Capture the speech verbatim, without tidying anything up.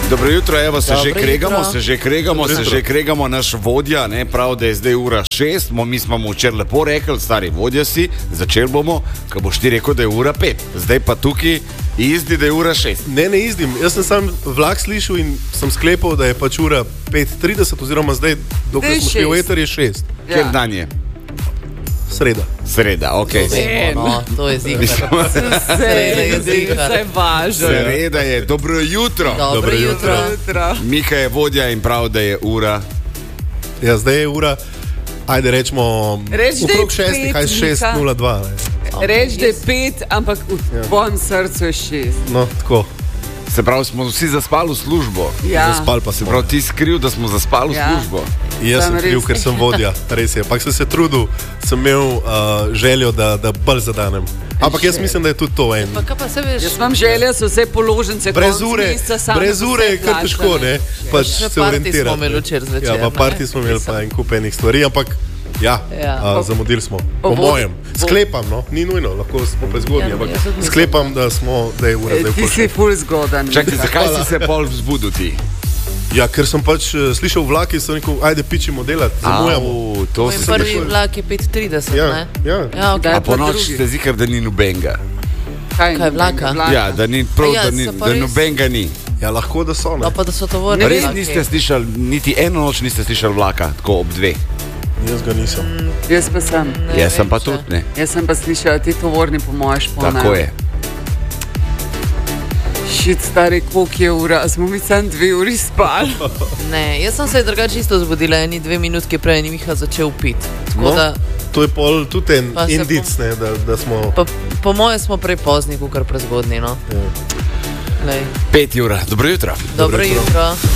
Dobro jutro, evo se Dobro že kregamo, jutro. se že kregamo, se že kregamo, naš vodja, ne, prav, da je zdaj ura šest, mo, mi smo mu včeraj lepo rekli, stari vodja si, začeli bomo, ko boš ti rekel, da je ura pet, zdaj pa tukaj izdi, da je ura šest. Ne, ne izdim, jaz sem sam vlak slišal in sem sklepal, da je pač ura pet trideset oziroma zdaj, dokler Zdaj smo šli v šest. eter, je šest. Ja. Kjer dan je? Sreda. Sreda, ok. Vemo, no, to je zigar. Vse je zigar. vse važno. Sreda je, dobro jutro. Dobro Dobro jutro. Jutro. Mika je vodja in prav, da je ura. Ja, zdaj je ura, ajde rečemo, Reč, da je okrog šestih, pet, kaj šest nula dva. Reč, da je pet, ampak v tvojem srcu je šest. No, tako, Se pravi, smo vsi zaspali v službo. Ja. zaspal pa se Se prav. pravi, ti skriv, da smo zaspali v Ja. službo. Jaz Sam sem kriv, res. ker sem vodja, res je. Pak sem se trudil, sem imel uh, željo, da, da bolj zadanem. Ampak jaz mislim, da je tudi to en. Pa kaj pa se veš? Jaz imam želje, so vse položnice, Brez konec ure, meseca, samo brez so ure vse je kar težko, ne? plačane. Pač Še se party orientirati. smo imeli ne. včeraj zvečer, Ja, pa ne? party smo imeli pa en kup enih stvari, ampak ja, Ja. a, zamudili smo. Po Bo- mojem. bo- Sklepam, no, ni nujno, lahko smo prezgodnji, Ja, ampak jaz tudi mislim. sklepam, da, smo, da je ura E, zdaj Ti pol si šest. ful zgodan. Čakaj, zakaj si se pol vzbudil ti? Ja, ker sem pač uh, slišal vlak in sem rekel, ajde pičimo delati, zamujamo. Au, to Moj si prvi slišal. vlak je pet trideset, Ja, ne? ja. Ja, okay. Da. A po pa noči drugi. ste zikar, da ni nobenega. Kaj, vlaka? Ja, da ni prav, Ja, da, ni, so pa da res- nobenega ni. Ja, lahko da so, ne. No, pa da so tovorni Res vlaki. niste slišali, niti eno noč niste slišali vlaka, tako ob dve. Jaz ga nisem. Jaz pa sem. Ne Jaz sem vem, pa če- tudi, ne. Jaz sem pa slišala, ti tovorni po moje špona. Tako je. Šit, stari, koliko je ura, a smo mi sam dve uri spali. Ne, jaz sem se drugače isto zbudila, eni dve minutki prej in Miha začel piti. Tako No, da, to je pol tudi en Pa se indic, ne, da, da smo... pa, po moje smo prej pozni, kot kar prezgodni, no. Ja. Lej. Pet ura, dobro jutro. Dobro jutro.